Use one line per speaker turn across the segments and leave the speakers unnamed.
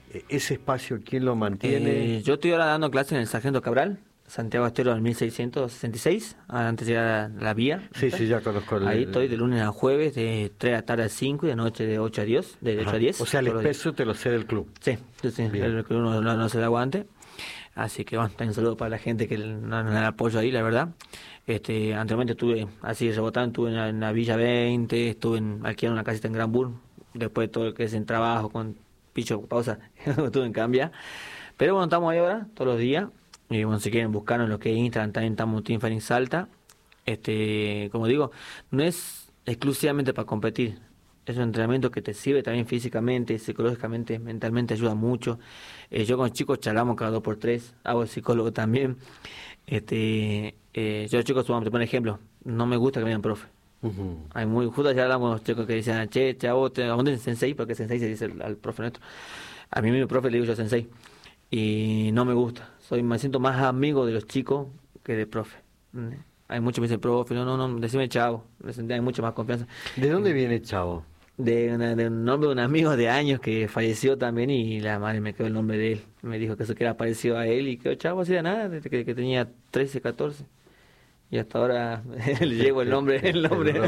¿Ese espacio quién lo mantiene?
Yo estoy ahora dando clases en el Sargento Cabral, Santiago Estero del 1666, antes de llegar a la vía.
Sí, sí, ya conozco.
Ahí estoy de lunes a jueves, de 3 de la tarde a 5 y de noche de 8 a 10, de 8 a 10.
O sea, el espacio te lo cede el club.
Sí, el que uno no se da aguante. Así que bueno, también un saludo para la gente que nos da apoyo ahí, la verdad. Anteriormente estuve así rebotando, estuve en la Villa 20, estuve alquilando una casita en Granburg, después de todo lo que es en trabajo con Picho Pausa, estuve en Cambia. Pero bueno, estamos ahí ahora, todos los días. Y bueno, si quieren buscarnos en lo que es Instagram, también estamos Team Fighting Salta. Como digo, no es exclusivamente para competir. Es un entrenamiento que te sirve también físicamente, psicológicamente, mentalmente ayuda mucho. Yo con los chicos charlamos cada 2x3, hago el psicólogo también. Yo chicos, te pongo ejemplo, no me gusta que me digan profe. Hay justo ya hablamos los chicos que dicen, che, chavo, ¿a dónde es sensei? Porque sensei se dice al profe nuestro. A mí mismo profe le digo yo sensei. Y no me gusta, me siento más amigo de los chicos que de profe. Hay muchos que me dicen, profe, no, decime chavo, hay mucha más confianza.
¿De dónde viene chavo?
De un nombre de un amigo de años que falleció también y la madre me quedó el nombre de él. Me dijo que eso que era parecido a él y quedó chavo así de nada, desde que tenía 13, 14. Y hasta ahora le llevo el nombre. El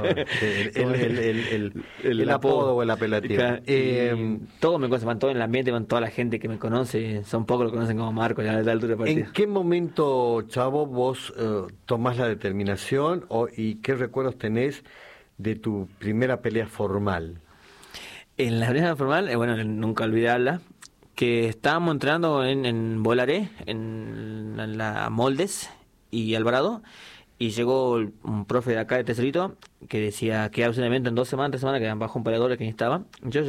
apodo o el apelativo.
Todos me conocen, todo en el ambiente, con toda la gente que me conoce, son pocos lo conocen como Marco, ya a la altura de partida.
¿En qué momento, Chavo, vos tomás la determinación y qué recuerdos tenés de tu primera pelea formal?
En la primera formal, bueno, nunca olvidarla, que estábamos entrenando en Bolaré, en la Moldes y Alvarado, y llegó un profe de acá de Tesorito que decía que había un evento en 2 semanas, 3 semanas, que bajó un peleador que necesitaba. Yo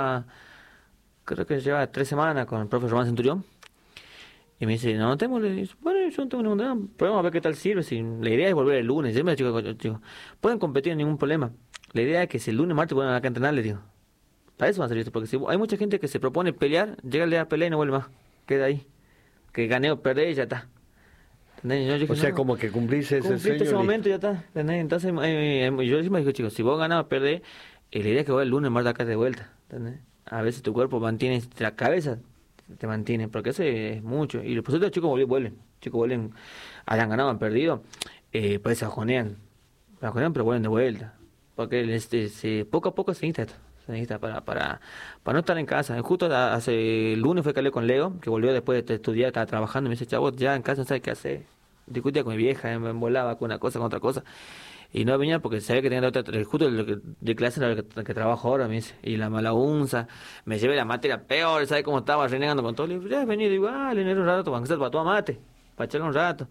creo que llevaba 3 semanas con el profe Román Centurión. Y me dice, no, anotemos. Bueno, yo no tengo ningún problema, a ver qué tal sirve. Si la idea es volver el lunes. Yo me digo, chicos, pueden competir sin ningún problema. La idea es que si el lunes, martes pueden acá entrenar, les digo. Para eso va a servir esto, porque si hay mucha gente que se propone pelear, llega el día de pelea y no vuelve más. Queda ahí. Que gané o perdé y ya está. Dije,
o sea, como que cumpliste
ese momento y ya está. Entonces, yo siempre digo, chicos, si vos ganás o perdés, la idea es que vos el lunes, martes acá de vuelta. ¿Entendés? A veces tu cuerpo mantiene, la cabeza te mantiene, porque eso es mucho. Y por suerte los chicos vuelven. Chicos vuelven, hayan ganado, han perdido, pues se ajonean, pero vuelven de vuelta. Porque poco a poco se necesita esto. Se necesita para no estar en casa. Justo hace el lunes fue que hablé con Leo, que volvió después de estudiar, estaba trabajando, y me dice, chavo, ya en casa no sabes qué hacer. Discutía con mi vieja, me volaba con una cosa, con otra cosa. Y no venía porque sabía que tenía otra, justo de clase era el que trabajo ahora, me dice. Y la mala unza, me llevé la materia peor, ¿sabes cómo estaba renegando con todo? Le digo, ya has venido igual, en un rato, para tomar mate, para echarle un rato.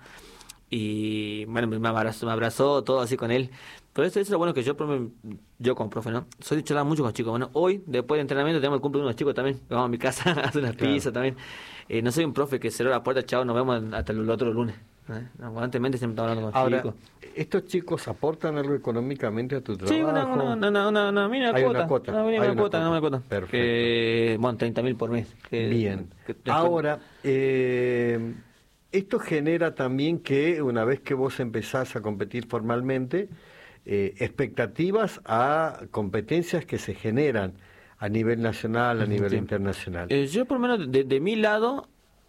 Y bueno, me abrazó todo así con él. Pero eso es lo bueno que yo como profe, ¿no? Soy de charlar mucho con los chicos. Bueno, hoy, después del entrenamiento, tenemos el cumpleaños de unos chicos también. Vamos a mi casa a hacer unas pizzas también. No soy un profe que cerró la puerta, chao, nos vemos hasta el otro lunes. Aguantemente siempre estamos hablando con los chicos.
¿Estos chicos aportan algo económicamente a tu trabajo?
Sí, una mínima cuota. Una cuota.
Perfecto.
Bueno, 30.000 por mes.
Bien. Ahora, esto genera también que una vez que vos empezás a competir formalmente, expectativas a competencias que se generan a nivel nacional, a nivel internacional.
Yo por lo menos de mi lado,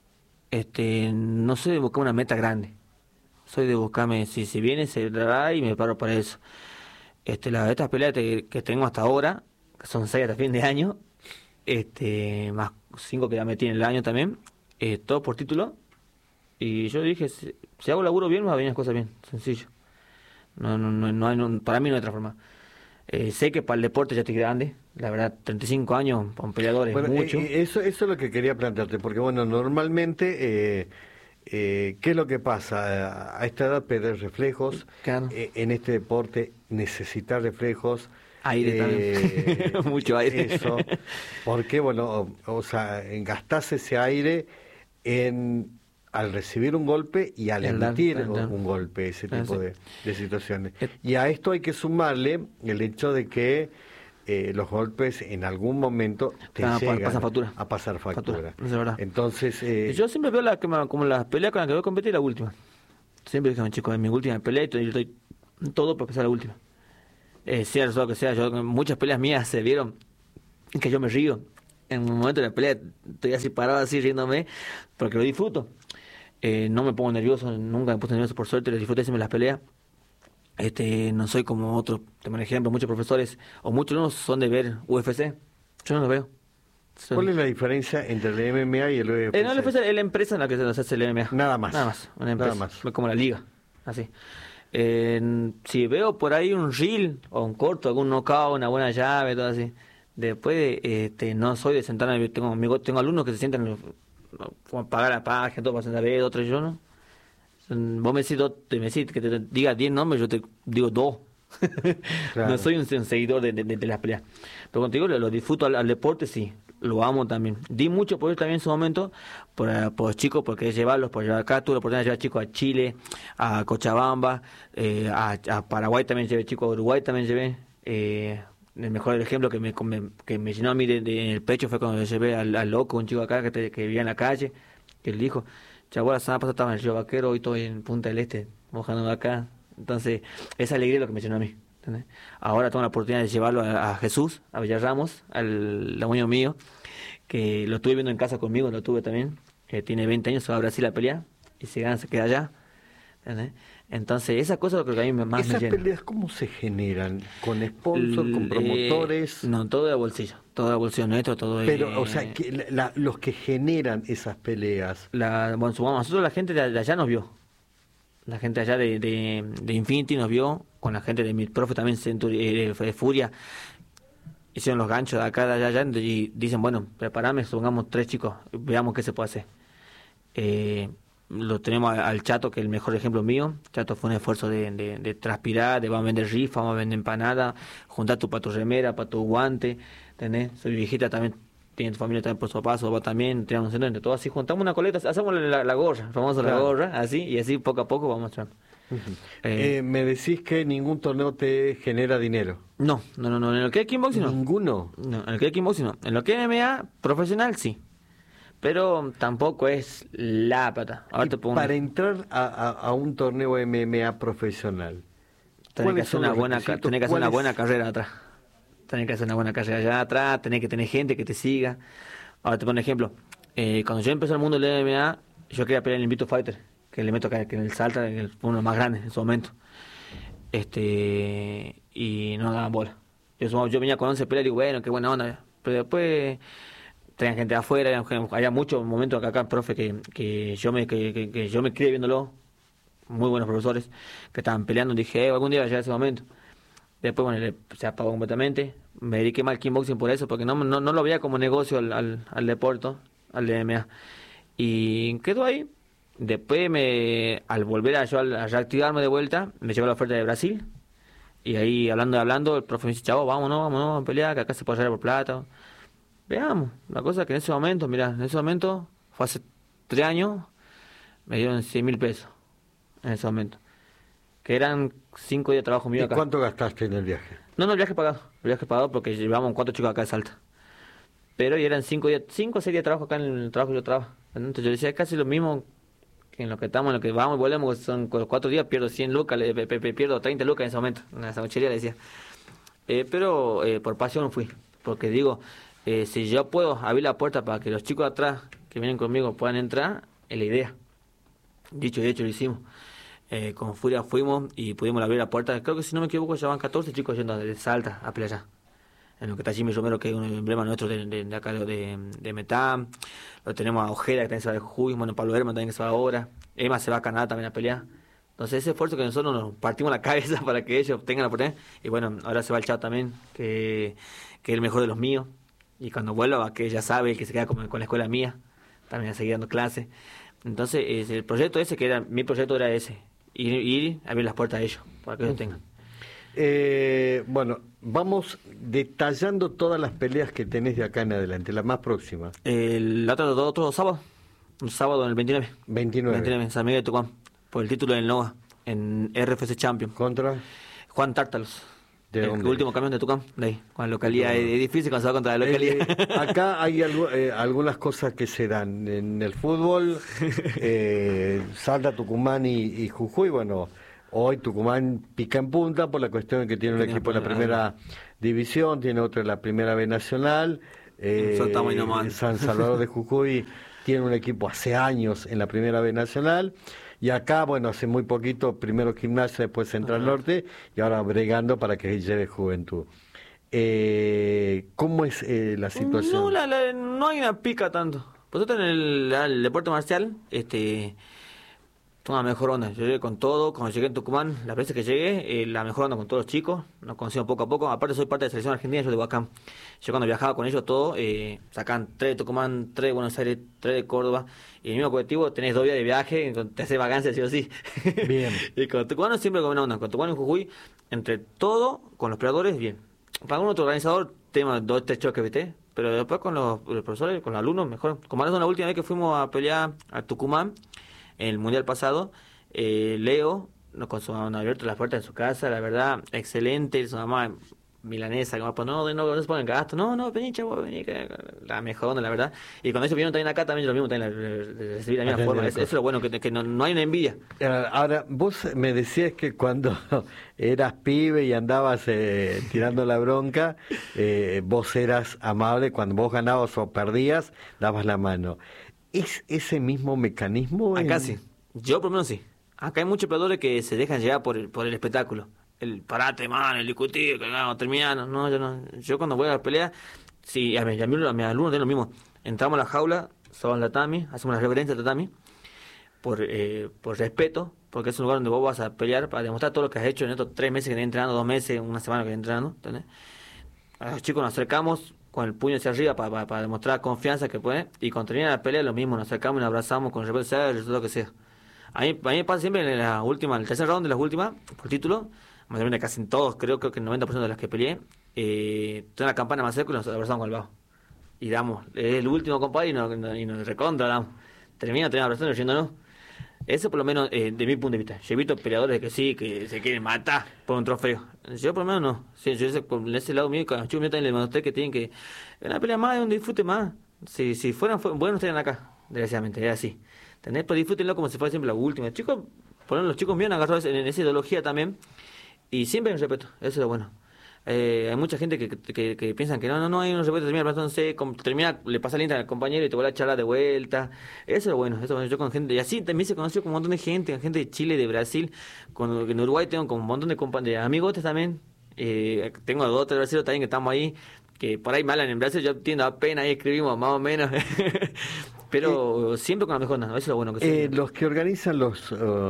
no soy de buscar una meta grande. Soy de buscarme, si viene, se dará y me paro para eso. Estas peleas que tengo hasta ahora, que son 6 hasta fin de año, más 5 que ya metí en el año también, todo por título. Y yo dije, si hago laburo bien, me van a venir las cosas bien, sencillo. Para mí no hay otra forma. Sé que para el deporte ya estoy grande, la verdad, 35 años para un peleador es mucho.
Eso es lo que quería plantearte, porque bueno, normalmente, ¿qué es lo que pasa? A esta edad perder reflejos,
claro.
En este deporte necesitar reflejos.
Aire también, mucho aire.
Eso, porque bueno, o sea, gastás ese aire al recibir un golpe y al emitir un golpe, ese tipo de situaciones. Y a esto hay que sumarle el hecho de que los golpes en algún momento te llegan a pasar factura.
Es verdad.
Entonces,
yo siempre veo como las peleas con las que voy a competir, la última. Siempre dije, chicos, en mi última pelea yo estoy todo para pasar la última. Sea lo que sea, muchas peleas mías se vieron que yo me río. En un momento de la pelea estoy así parado, así riéndome, porque lo disfruto. No me pongo nervioso, nunca me puse nervioso, por suerte, lo disfruto siempre las peleas. No soy como otros, por ejemplo, muchos profesores, o muchos no son de ver UFC. Yo no lo veo.
¿Cuál es la diferencia entre el MMA y el UFC?
No, el UFC es la empresa en la que se hace el MMA.
Nada más.
Nada más, una empresa.
Nada más.
Como la liga, así. Si veo por ahí un reel o un corto, algún knockout, una buena llave, todo así. Después, no soy de sentarme, tengo alumnos que se sientan, como pagar la página, todo para sentar a ver, otros yo no. Vos me decís que te diga 10 nombres, yo te digo 2. Claro. No soy un seguidor de las peleas. Pero contigo lo disfruto al deporte, sí. Lo amo también. Di mucho por él también en su momento, por los chicos, porque llevarlos, por llevar acá. Tuve la oportunidad de llevar chicos a Chile, a Cochabamba, a Paraguay también llevé chicos, a Uruguay también llevé. El mejor ejemplo que me llenó a mí de el pecho fue cuando llevé al loco, un chico acá que vivía en la calle, que él dijo, chavo, la semana pasada estaba en el Río Vaquero, hoy estoy en Punta del Este, mojando acá. Entonces, esa alegría es lo que me llenó a mí. ¿Entendés? Ahora tengo la oportunidad de llevarlo a Jesús, a Villarramos, al abuelo mío, que lo estuve viendo en casa conmigo, lo tuve también, que tiene 20 años, se va a Brasil a pelear, y si gana se queda allá. ¿Entendés? Entonces, esa cosa es lo que a mí más me llena.
¿Esas peleas cómo se generan? ¿Con sponsor, con promotores?
No, todo de bolsillo nuestro, todo de...
Pero, o sea, los que generan esas peleas...
Bueno, nosotros la gente de allá nos vio. La gente allá de Infinity nos vio, con la gente de mi profe también, de Furia, hicieron los ganchos de acá, de allá, y dicen, bueno, preparame, supongamos 3 chicos, veamos qué se puede hacer. Lo tenemos al Chato, que es el mejor ejemplo mío. Chato fue un esfuerzo de transpirar, de vamos a vender rifa, vamos a vender empanada, juntar para tu remera, para tu guante, ¿tenés? Soy viejita también. Tiene tu familia también por su papá, su papá también, tenemos un centro entre todos así, juntamos una coleta, hacemos la gorra, famosa claro. La gorra, así, y así poco a poco vamos mostrando.
Me decís que ningún torneo te genera dinero.
No, en lo que es kickboxing no.
¿Ninguno?
No, en lo que es kickboxing no. En lo que es MMA profesional sí, pero tampoco es la plata.
Para entrar a un torneo MMA profesional,
tenés que hacer una buena carrera atrás. Tenés que hacer una buena carrera allá atrás, tenés que tener gente que te siga. Ahora te pongo un ejemplo. Cuando yo empecé el mundo del MMA, yo quería pelear en el Invictus Fighter, que le meto acá, que en el Salta, fue uno de los más grandes en su momento. Y no daban bola. Yo venía con 11 peleas y digo, bueno, qué buena onda. Pero después traían gente de afuera, había muchos momentos acá, profe, que yo me crié viéndolo. Muy buenos profesores que estaban peleando. Dije, algún día va a llegar ese momento. Después, bueno, se apagó completamente. Me dediqué mal al kickboxing por eso, porque no lo veía como negocio al deporte, al MMA. Y quedó ahí. Después, al volver a reactivarme de vuelta, me llegó la oferta de Brasil. Y ahí, hablando, el profe me dice, chavo, vámonos a pelear, que acá se puede llegar por plata. Veamos. La cosa es que en ese momento, fue hace 3 años, me dieron 100.000 pesos. En ese momento. Que eran 5 días de trabajo mío acá.
¿Y cuánto gastaste en el viaje?
No, el viaje pagado porque llevábamos 4 chicos acá de Salta. Pero eran 5 o 6 días de trabajo acá en el trabajo que yo trabajo. Entonces yo decía, es casi lo mismo que en lo que estamos, en lo que vamos y volvemos, son con los 4 días, pierdo 100 lucas, pierdo 30 lucas en ese momento, en la sanguchería le decía. Pero por pasión fui, porque digo, si yo puedo abrir la puerta para que los chicos de atrás que vienen conmigo puedan entrar, es la idea. Dicho y hecho, lo hicimos. Con Furia fuimos y pudimos abrir la puerta. Creo que si no me equivoco ya van 14 chicos yendo de Salta a pelear allá. En lo que está Jimmy Romero, que es un emblema nuestro de acá de Metam. Lo tenemos a Ojeda, que también se va de Jujuy. Bueno, Pablo Herman también que se va ahora. Emma se va a Canadá también a pelear. Entonces ese esfuerzo que nosotros nos partimos la cabeza para que ellos tengan la oportunidad. Y bueno, ahora se va el Chat también, que es el mejor de los míos. Y cuando vuelva, que ya sabe, que se queda con la escuela mía. También a seguir dando clases. Entonces el proyecto ese, que era mi proyecto, era ese. Ir a abrir las puertas a ellos, para que ellos tengan.
Bueno, vamos detallando todas las peleas que tenés de acá en adelante, la más próxima.
El otro sábado, un sábado en el 29 en San Miguel de Tucumán, por el título del NOA, en RFC Champion.
¿Contra?
Juan Tártalos.
El
último campeón de Tucumán, de ahí, con la localidad. Es difícil cuando se va contra la localidad.
Acá hay algunas cosas que se dan en el fútbol. Salta, Tucumán y Jujuy. Bueno, hoy Tucumán pica en punta por la cuestión de que tiene un equipo en la primera división, tiene otro en la primera B nacional. San Salvador de Jujuy tiene un equipo hace años en la Primera B Nacional. Y acá, bueno, hace muy poquito, primero Gimnasia, después Central Norte, y ahora bregando para que lleve Juventud. ¿Cómo es la situación?
No hay una pica tanto. Vosotros en el deporte marcial, una mejor onda. Yo llegué con todo, cuando llegué en Tucumán, las veces que llegué, la mejor onda con todos los chicos, nos conocimos poco a poco. Aparte soy parte de la selección argentina, yo de Huacán. Yo cuando viajaba con ellos todo, sacan 3 de Tucumán, 3 de Buenos Aires, 3 de Córdoba, y el mismo colectivo tenés 2 días de viaje, te hace vacancias sí o sí.
Bien.
Y con Tucumán siempre con una onda, con Tucumán y Jujuy, entre todo, con los peleadores, bien. Para algún otro organizador, tenemos 2 3 choques, ¿viste? Pero después con los profesores, con los alumnos, mejor. Como la última vez que fuimos a pelear a Tucumán, en el mundial pasado, Leo nos abierto las puertas de su casa, la verdad, excelente, su mamá milanesa, como pues no se ponen gasto, no, vení, chavo, vení, la mejor onda, la verdad. Y cuando ellos vinieron también acá, también yo lo mismo, también recibí la misma forma, eso es lo bueno, que no hay una envidia.
Ahora, vos me decías que cuando eras pibe y andabas tirando la bronca, vos eras amable, cuando vos ganabas o perdías, dabas la mano. ¿Es ese mismo mecanismo?
Acá sí. Yo por lo menos sí. Acá hay muchos peleadores que se dejan llevar por el espectáculo. El parate, mano, el discutir, que no, terminando. No, yo no. Yo cuando voy a la pelea, sí, a mis alumnos tienen lo mismo. Entramos a la jaula, sobamos la tatami, hacemos la reverencia al tatami, por respeto, porque es un lugar donde vos vas a pelear para demostrar todo lo que has hecho en estos 3 meses que tenés entrenando, 2 meses, una semana que tenés entrenando, ¿entendés? A los chicos nos acercamos con el puño hacia arriba para demostrar confianza que pueden, y cuando termina la pelea lo mismo, nos acercamos y nos abrazamos con respeto, sea el resultado que sea. A mí me pasa siempre en la última, el tercer round de las últimas, por título, mayormente casi en todos, creo que el 90% de las que peleé, tengo la campana más cerca y nos abrazamos con el bajo. Y damos, es el último compadre y nos recontra damos. Termina abrazando y diciéndonos. Eso por lo menos de mi punto de vista. Yo he visto peleadores que sí, que se quieren matar por un trofeo. Yo por lo menos no. Sí, yo por ese lado mío, con los chicos míos también les demostré que tienen que una pelea más, un disfrute más. Si fueran buenos estarían acá, desgraciadamente, es así. ¿Entendés? Pero disfrútenlo como si fuera siempre la última. Chicos, por ejemplo, los chicos míos han agarrado en esa ideología también. Y siempre hay un respeto, eso es lo bueno. Hay mucha gente que piensan que no hay un respeto, termina, le pasa el Insta al compañero y te vuelve a charlar de vuelta. Eso es bueno, yo con gente, y así también se conoció con un montón de gente de Chile, de Brasil, en Uruguay tengo como un montón de amigos también, tengo 2 o 3 brasileños también que estamos ahí, que por ahí me hablan en Brasil, yo entiendo apenas, ahí escribimos más o menos. Pero siempre con la mejor, ¿no? Eso es lo bueno que
los que organizan los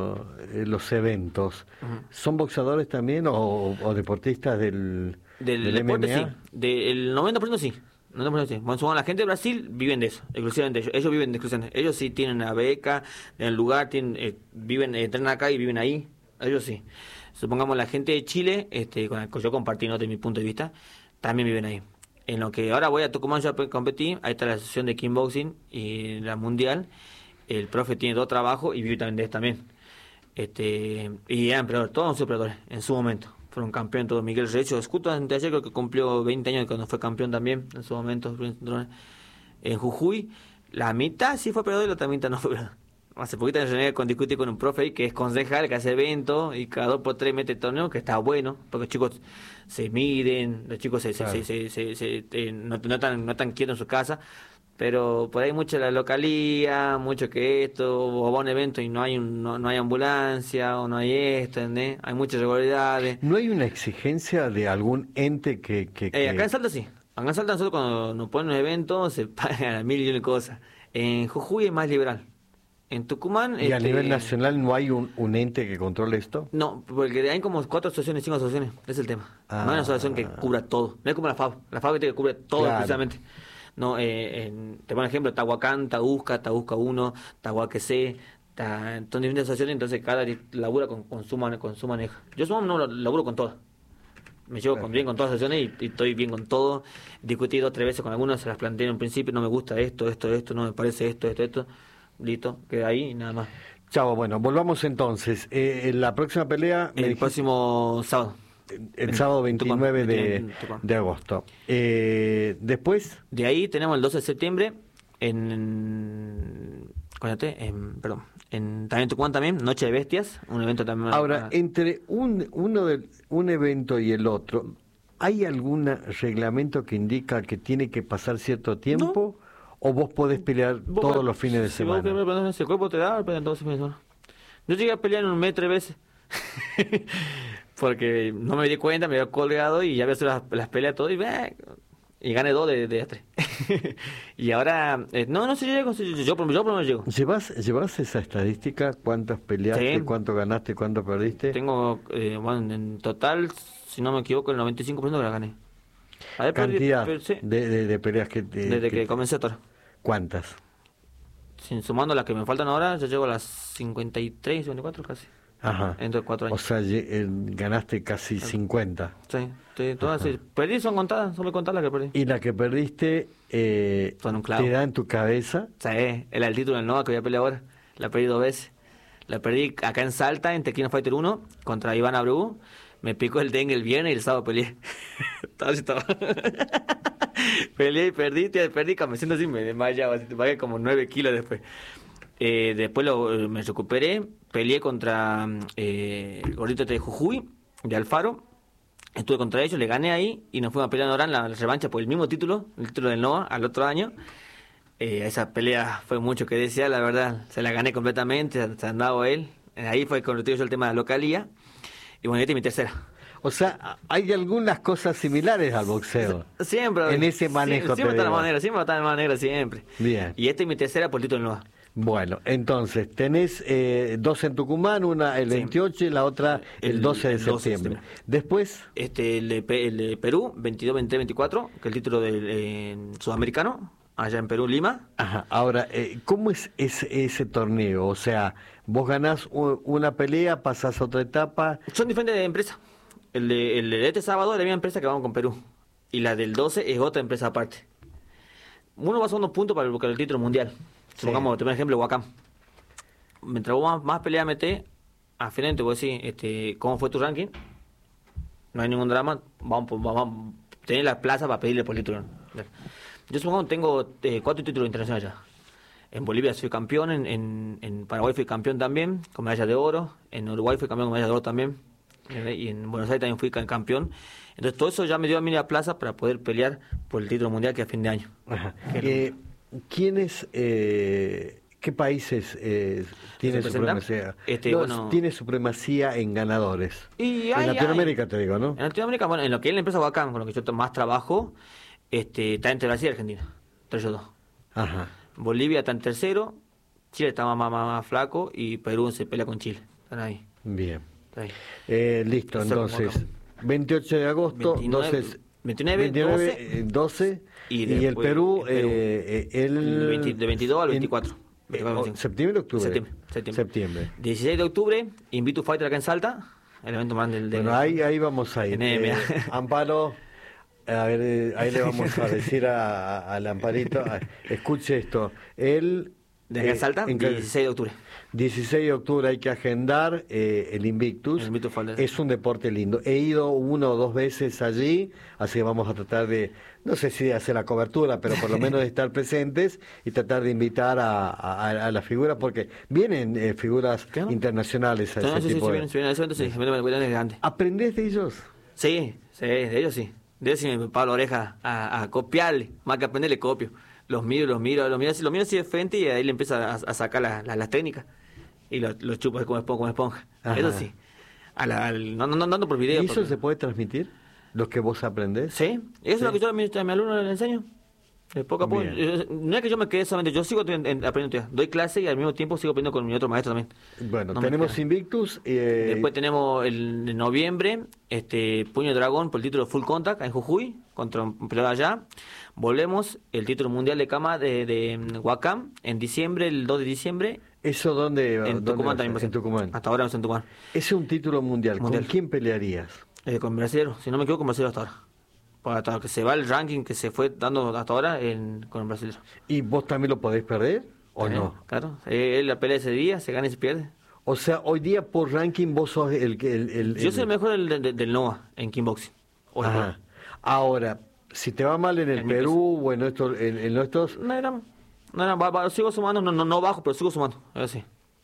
eventos, ¿son boxeadores también o deportistas del
deporte?
MMA?
Sí, del 90% sí. 90% sí. Bueno, la gente de Brasil viven de eso, exclusivamente ellos viven de exclusivamente. Ellos sí tienen una beca en el lugar, viven, entrenan acá y viven ahí. Ellos sí. Supongamos la gente de Chile, con la que yo compartí, ¿no? De mi punto de vista, también viven ahí. En lo que ahora voy a Tucumán, yo competí, ahí está la asociación de kickboxing y la mundial. El profe tiene 2 trabajos y vive también de eso también. Y eran peleadores, todos son peleadores en su momento. Fueron campeón todo Miguel Reyes, justo antes de ayer creo que cumplió 20 años cuando fue campeón también, en su momento. En Jujuy, la mitad sí fue peleador y la otra mitad no fue peleador. Hace poquito discutí con un profe ahí que es concejal, que hace eventos y cada 2 por 3 mete torneo, que está bueno, porque los chicos se miden, los chicos no están quietos en su casa, pero por ahí mucho la localía, mucho que esto, o va a un evento y no hay ambulancia, o no hay esto, ¿entendés? Hay muchas irregularidades.
¿No hay una exigencia de algún ente que...
Acá en Salta sí. Acá en Salta nosotros cuando nos ponen un evento se pagan a 1.000 y cosas. En Jujuy es más liberal. En Tucumán...
¿Y a nivel nacional no hay un ente que controle esto?
No, porque hay como 4 asociaciones, 5 asociaciones, es el tema. No hay una asociación que cubra todo. No es como la FAB. La FAB que cubre todo precisamente. No, te pongo un ejemplo, Tahuacán, Tausca 1, Tahuaque C, son diferentes asociaciones, entonces cada labura con su manejo. Yo no laburo con todas. Me llevo bien con todas las asociaciones y estoy bien con todo. Discutí 2 o 3 veces con algunas, se las planteé en un principio, no me gusta esto, no me parece esto. Listo, queda ahí y nada más.
Chavo, bueno, volvamos entonces. La próxima pelea...
El próximo sábado.
El sábado 29 de agosto. Después...
De ahí tenemos el 12 de septiembre también en Tucumán también, Noche de Bestias, un evento también...
Ahora, entre un evento y el otro, ¿Hay algún reglamento que indica que tiene que pasar cierto tiempo? No. ¿O vos podés pelear todos los fines de semana?
Si vos querés, el cuerpo te da, pelear todos los fines de semana. Yo llegué a pelear en un mes 3 veces. Porque no me di cuenta, me había colgado y ya había hecho las peleas todo y gané 2 de 3. Y ahora, no sé, yo por lo menos llego.
¿Llevas esa estadística? ¿Cuántas peleaste, cuánto ganaste, cuánto perdiste?
Tengo, en total, si no me equivoco, el 95% que la gané.
A ver, cantidad de peleas que...
Desde que comencé a tocar.
¿Cuántas?
Sin sumando las que me faltan ahora, ya llego a las 53, 54 casi.
Ajá.
Dentro de 4 años.
O sea, ganaste casi 50.
Sí, todas sí. Perdí, son contadas, son muy contadas las que perdí.
¿Y la que perdiste
son un clavo.
te da en tu cabeza?
Sí, era el título del Nova que voy a pelear ahora. La perdí 2 veces. La perdí acá en Salta, en Tequino Fighter 1, contra Iván Abreu. Me picó el dengue el viernes y el sábado peleé. estaba. Peleé y perdí, me siento así, me desmayaba, pagué como 9 kilos después. Después me recuperé, peleé contra el gordito de Jujuy, de Alfaro. Estuve contra ellos, le gané ahí y nos fuimos a pelear en Orán la revancha por el mismo título, el título del Nova, al otro año. Esa pelea fue mucho que desear, la verdad. Se la gané completamente, se andaba él. Ahí fue cuando yo el tema de la localía. Y bueno, esta es mi tercera.
O sea, hay algunas cosas similares al boxeo.
Siempre.
En ese manejo.
Siempre está de manera, siempre.
Bien.
Y esta es mi tercera por el título del Nova.
Bueno, entonces, tenés 2 en Tucumán, una el 28 y la otra el 12 de septiembre. Después...
el de Perú, 22, 23, 24, que es el título del sudamericano, allá en Perú, Lima.
Ajá. Ahora, ¿cómo es ese torneo? O sea, vos ganás una pelea, pasás a otra etapa...
Son diferentes empresas. El de este sábado es la misma empresa que vamos con Perú. Y la del 12 es otra empresa aparte. Uno va sumando puntos para el título mundial. Supongamos, te pongo ejemplo, Huacán. Mientras vos más peleas metés, al final te voy a decir cómo fue tu ranking. No hay ningún drama. Vamos a tener la plaza para pedirle por el título. Yo supongo que tengo 4 títulos internacionales ya. En Bolivia soy campeón, en Paraguay fui campeón también, con medalla de oro. En Uruguay fui campeón con medalla de oro también. Y en Buenos Aires también fui campeón. Entonces todo eso ya me dio a mí la plaza para poder pelear por el título mundial que es a fin de año.
¿Quiénes, qué países tienen supremacía? Tiene supremacía en ganadores. En Latinoamérica te digo, ¿no?
En Latinoamérica, bueno, en lo que es la empresa Huacán, con lo que yo más trabajo, está entre Brasil y Argentina, entre ellos 2.
Ajá.
Bolivia está en tercero, Chile está más flaco y Perú se pelea con Chile. Están ahí.
Bien. Listo, entonces, 28 de agosto, 29, 12 y el Perú,
de 22 al 24.
¿Septiembre o octubre?
Septiembre. 16 de octubre, Invito Fighter acá en Salta, el evento más del...
Bueno, ahí vamos a ir. Amparo, a ver, ahí le vamos a decir al Amparito, escuche esto, él...
¿De acá en Salta? 16 de octubre.
16 de octubre hay que agendar el Invictus. Es un deporte lindo. He ido 1 o 2 veces allí, así que vamos a tratar de, no sé si de hacer la cobertura, pero por lo menos de estar presentes y tratar de invitar a las figuras, porque vienen figuras internacionales a ese tipo de... ¿Aprendés de ellos?
Sí, de ellos sí. De ellos sí me paro la oreja a copiarle, más que aprenderle copio. Los miro así de frente y ahí le empieza a sacar las técnicas y los chupo como esponja. Ajá. Eso sí. No por video.
¿Y eso se puede transmitir? ¿Los que vos aprendés?
Sí, eso es lo que yo a mi alumno le enseño. De poco a poco. No es que yo me quede solamente, yo sigo aprendiendo. Doy clase y al mismo tiempo sigo aprendiendo con mi otro maestro también.
Bueno, tenemos Invictus.
Después tenemos en noviembre Puño de Dragón por el título Full Contact en Jujuy, contra un peleador allá. Volvemos el título mundial de Cama de Huacán en diciembre, el 2 de diciembre.
¿Eso dónde?
En Tucumán también.
En Tucumán.
Hasta ahora en Tucumán.
Es un título mundial. ¿Con quién pelearías?
Con brasileño, si no me equivoco, con brasileño hasta ahora. Hasta que se va el ranking que se fue dando hasta ahora con el brasileño.
¿Y vos también lo podés perder o no?
Claro, la pelea ese día, se gana y se pierde.
O sea, hoy día por ranking vos sos
Yo soy el mejor del NOA en kickboxing.
Ajá. Ahora, si te va mal en el Perú o en nuestros...
No, sigo sumando, no bajo, pero sigo sumando, es así.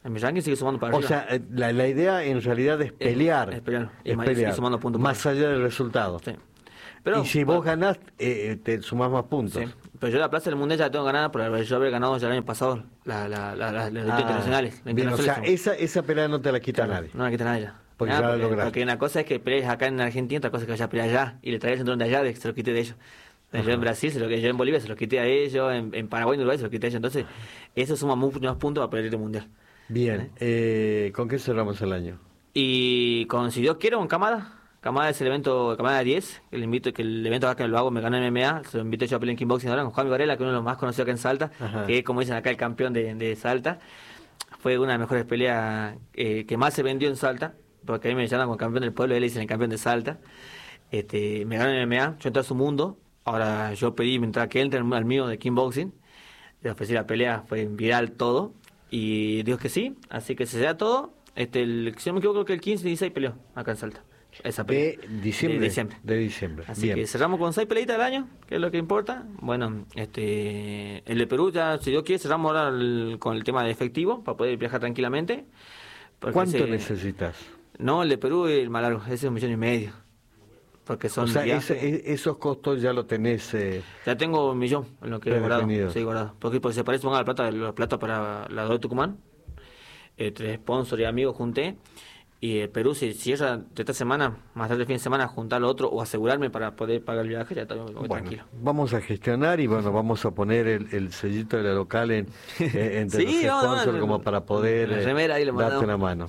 En mi ranking sigue sumando para arriba.
O sea, la idea en realidad es pelear.
Es pelear.
Es pelear.
Sumando puntos
más allá del resultado.
Sí. Pero,
y si vos ganás, te sumás más puntos.
Sí. Pero yo la plaza del mundial ya la tengo ganada por yo haber ganado ya el año pasado las internacionales.
Bien, o sea, esa pelea no te la quita nadie.
No la quita nadie ya.
Porque ya la lograste.
Porque una cosa es que pelees acá en Argentina, otra cosa es que vayas a pelear allá y le traes el cinturón de allá, de que se lo quite de ellos. Yo en Brasil, yo en Bolivia se lo quité a ellos, en Paraguay y Uruguay se lo quité a ellos. Entonces, eso suma muchos más puntos para pelear el mundial.
Bien, ¿con qué cerramos el año?
Y si Dios quiere, con Kamada. Kamada es el evento, Kamada 10, que le invito, que el evento acá que lo hago, me ganó en MMA, se lo invito yo a pelear en kickboxing ahora con Juan Varela, que es uno de los más conocidos acá en Salta, que es, como dicen acá, el campeón de Salta. Fue una de las mejores peleas que más se vendió en Salta, porque a mí me llaman como campeón del pueblo, él le dicen el campeón de Salta. Me ganó en MMA, yo entré a su mundo, ahora yo pedí, mientras que él entre al mío de kickboxing, le ofrecí la pelea, fue viral todo, y dijo que sí, así que se da todo. Si no me equivoco, creo que el 15 y 16 peleó acá en Salta. Esa pelea.
De diciembre.
Así
Bien.
que cerramos con 6 peleitas al año, que es lo que importa. Bueno, el de Perú ya, si Dios quiere, cerramos ahora con el tema de efectivo, para poder viajar tranquilamente.
¿Cuánto necesitas?
No, el de Perú es el más largo, ese es 1,5 millones. Porque son,
o sea, esos costos ya lo tenés...
ya tengo 1 millón en lo que he guardado. Sí, guardado. Porque se parece, pongan la plata para la de Tucumán. 3 sponsors y amigos junté. Y Perú, si cierra de esta semana, más tarde el fin de semana, juntar lo otro o asegurarme para poder pagar el viaje, ya estoy tranquilo.
Vamos a gestionar y vamos a poner el sellito de la local entre los sponsors como para poder darte una mano.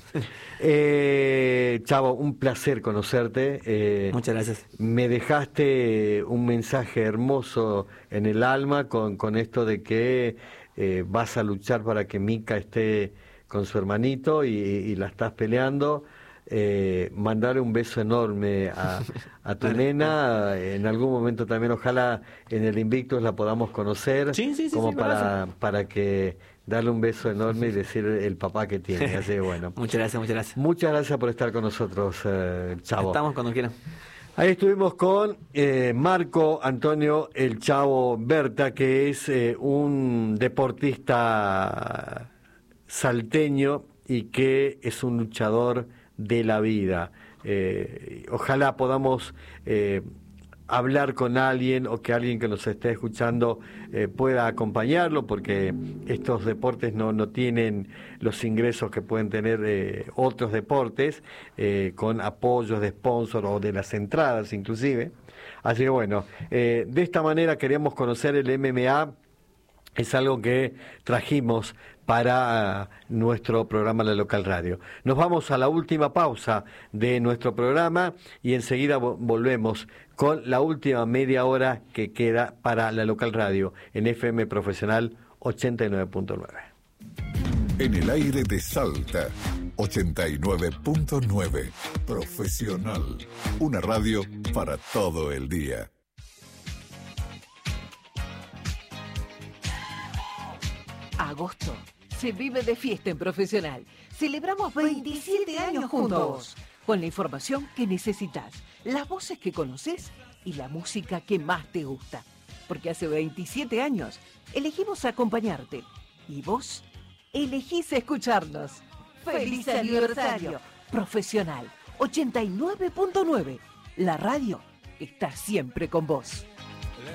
Chavo, un placer conocerte.
Muchas gracias.
Me dejaste un mensaje hermoso en el alma con esto de que vas a luchar para que Mica esté con su hermanito y la estás peleando. Mandarle un beso enorme a tu nena. En algún momento también, ojalá en el Invictus la podamos conocer, para que darle un beso enorme y decir el papá que tiene. Así que bueno.
Muchas gracias.
Muchas gracias por estar con nosotros, Chavo.
Estamos cuando quieran.
Ahí estuvimos con Marco Antonio El Chavo Berta, que es un deportista salteño y que es un luchador de la vida. Ojalá podamos hablar con alguien o que alguien que nos esté escuchando pueda acompañarlo, porque estos deportes no tienen los ingresos que pueden tener otros deportes, con apoyos de sponsor o de las entradas inclusive. Así que bueno, de esta manera queríamos conocer el MMA. Es algo que trajimos para nuestro programa La Local Radio. Nos vamos a la última pausa de nuestro programa y enseguida volvemos con la última media hora que queda para La Local Radio en FM Profesional 89.9.
En el aire de Salta, 89.9. Profesional. Una radio para todo el día.
Agosto se vive de fiesta en Profesional. Celebramos 27 años juntos, con la información que necesitas, las voces que conoces y la música que más te gusta. Porque hace 27 años elegimos acompañarte y vos elegís escucharnos. ¡Feliz aniversario! Profesional 89.9. La radio está siempre con vos.